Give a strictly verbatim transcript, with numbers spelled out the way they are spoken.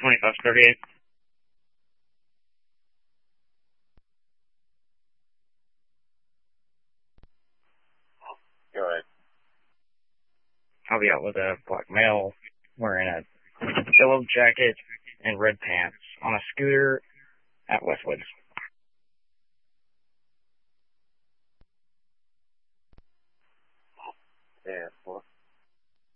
twenty-five thirty-eight. Go ahead. I'll be out with a black male wearing a yellow jacket and red pants on a scooter at Westwood.